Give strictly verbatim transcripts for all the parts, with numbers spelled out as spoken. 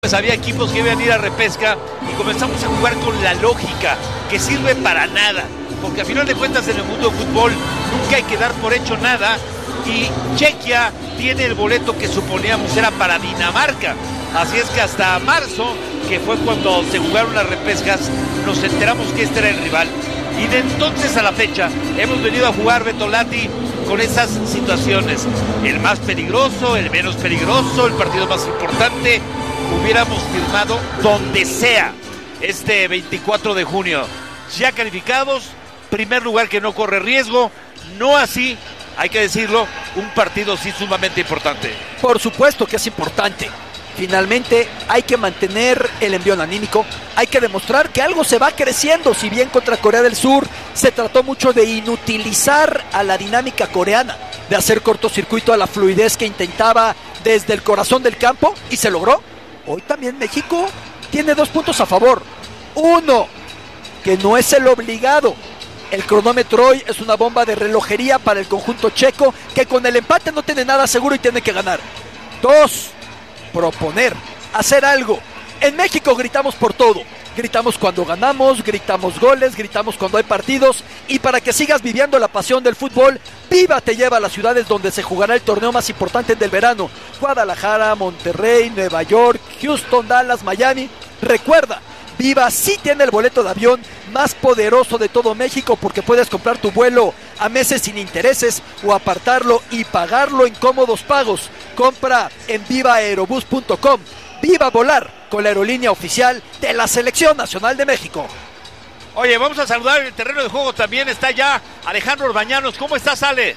Pues había equipos que iban a ir a repesca y comenzamos a jugar con la lógica, que sirve para nada, porque a final de cuentas en el mundo del fútbol nunca hay que dar por hecho nada, y Chequia tiene el boleto que suponíamos era para Dinamarca, así es que hasta marzo, que fue cuando se jugaron las repescas, nos enteramos que este era el rival, y de entonces a la fecha hemos venido a jugar, Betolati, con esas situaciones, el más peligroso, el menos peligroso, el partido más importante. Hubiéramos firmado donde sea este veinticuatro de junio, ya calificados, primer lugar que no corre riesgo, no así, hay que decirlo, un partido sí sumamente importante. Por supuesto que es importante. Finalmente hay que mantener el envión anímico, hay que demostrar que algo se va creciendo. Si bien contra Corea del Sur se trató mucho de inutilizar a la dinámica coreana, de hacer cortocircuito a la fluidez que intentaba desde el corazón del campo, y se logró. Hoy también México tiene dos puntos a favor. Uno, que no es el obligado. El cronómetro hoy es una bomba de relojería para el conjunto checo, que con el empate no tiene nada seguro y tiene que ganar. Dos, proponer, hacer algo. En México gritamos por todo. Gritamos cuando ganamos, gritamos goles, gritamos cuando hay partidos. Y para que sigas viviendo la pasión del fútbol, Viva te lleva a las ciudades donde se jugará el torneo más importante del verano. Guadalajara, Monterrey, Nueva York, Houston, Dallas, Miami. Recuerda, Viva sí tiene el boleto de avión más poderoso de todo México, porque puedes comprar tu vuelo a meses sin intereses o apartarlo y pagarlo en cómodos pagos. Compra en viva aerobús punto com. Viva volar con la aerolínea oficial de la Selección Nacional de México. Oye, vamos a saludar en el terreno de juego también, está ya Alejandro Orbañanos. ¿Cómo estás, Ale?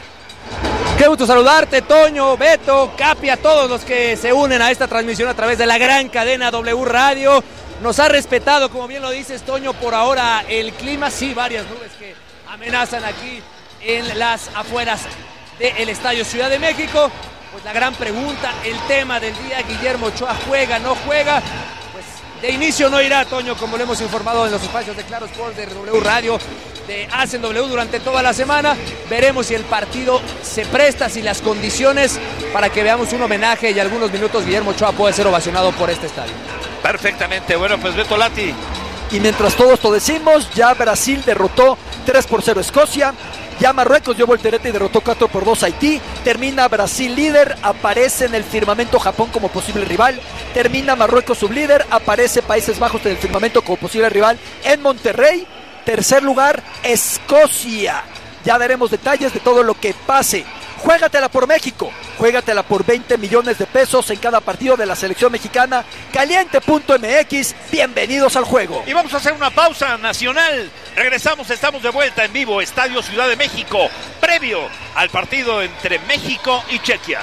Qué gusto saludarte, Toño, Beto, Capi, a todos los que se unen a esta transmisión a través de la gran cadena W Radio. Nos ha respetado, como bien lo dices, Toño, por ahora el clima. Sí, varias nubes que amenazan aquí en las afueras del Estadio Ciudad de México. Pues la gran pregunta, el tema del día, Guillermo Ochoa, ¿juega, no juega? Pues de inicio no irá, Toño, como lo hemos informado en los espacios de Claro Sports, de W Radio, de Hacen W durante toda la semana. Veremos si el partido se presta, si las condiciones para que veamos un homenaje y algunos minutos Guillermo Ochoa puede ser ovacionado por este estadio. Perfectamente, bueno, pues Betolati. Y mientras todo esto decimos, ya Brasil derrotó tres por cero a Escocia. Ya Marruecos dio voltereta y derrotó cuatro por dos a Haití. Termina Brasil líder, aparece en el firmamento Japón como posible rival. Termina Marruecos sublíder, aparece Países Bajos en el firmamento como posible rival en Monterrey. Tercer lugar, Escocia. Ya daremos detalles de todo lo que pase. Juégatela por México, juégatela por veinte millones de pesos en cada partido de la selección mexicana. Caliente punto M X, bienvenidos al juego. Y vamos a hacer una pausa nacional. Regresamos, estamos de vuelta en vivo, Estadio Ciudad de México, previo al partido entre México y Chequia.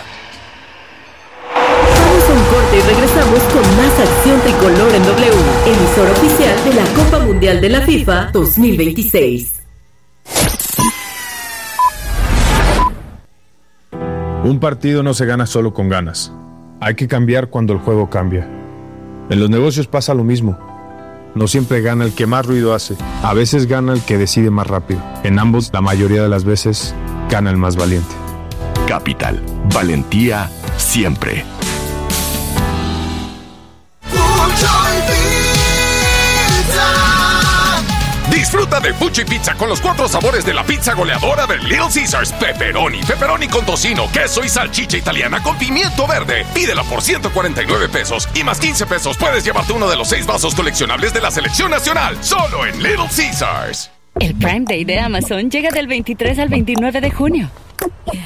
Vamos a un corte y regresamos con más acción tricolor en W, emisora oficial de la Copa Mundial de la FIFA dos mil veintiséis. Un partido no se gana solo con ganas. Hay que cambiar cuando el juego cambia. En los negocios pasa lo mismo. No siempre gana el que más ruido hace. A veces gana el que decide más rápido. En ambos, la mayoría de las veces, gana el más valiente. Capital. Valentía siempre. Disfruta de Fuchi Pizza con los cuatro sabores de la pizza goleadora de Little Caesars. Pepperoni, pepperoni con tocino, queso y salchicha italiana con pimiento verde. Pídela por ciento cuarenta y nueve pesos y más quince pesos puedes llevarte uno de los seis vasos coleccionables de la Selección Nacional. Solo en Little Caesars. El Prime Day de Amazon llega del veintitrés al veintinueve de junio.